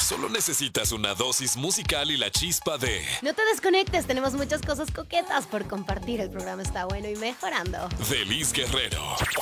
Solo necesitas una dosis musical y la chispa de No te desconectes, tenemos muchas cosas coquetas por compartir. El programa está bueno y mejorando. Delis Guerrero.